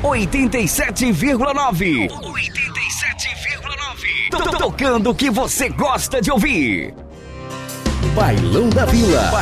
87,9. Tocando o que você gosta de ouvir. Bailão da Vila.